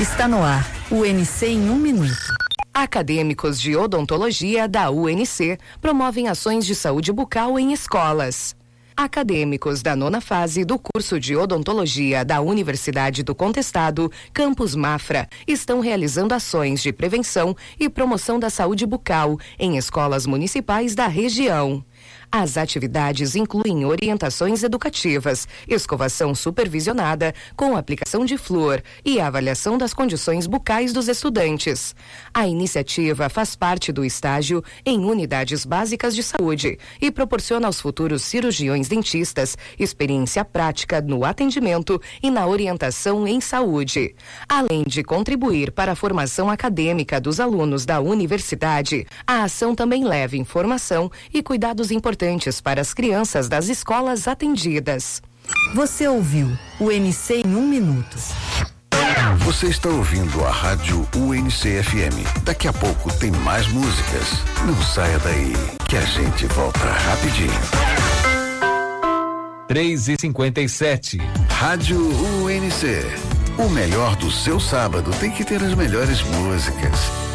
Está no ar, UNC em 1 minuto. Acadêmicos de odontologia da UNC promovem ações de saúde bucal em escolas. Acadêmicos da 9ª fase do curso de odontologia da Universidade do Contestado, Campus Mafra, estão realizando ações de prevenção e promoção da saúde bucal em escolas municipais da região. As atividades incluem orientações educativas, escovação supervisionada com aplicação de flúor e avaliação das condições bucais dos estudantes. A iniciativa faz parte do estágio em unidades básicas de saúde e proporciona aos futuros cirurgiões dentistas experiência prática no atendimento e na orientação em saúde. Além de contribuir para a formação acadêmica dos alunos da universidade, a ação também leva informação e cuidados importantes para as crianças das escolas atendidas. Você ouviu o UNC em 1 minuto. Você está ouvindo a rádio UNC-FM. Daqui a pouco tem mais músicas. Não saia daí, que a gente volta rapidinho. 3h57. Rádio UNC. O melhor do seu sábado tem que ter as melhores músicas.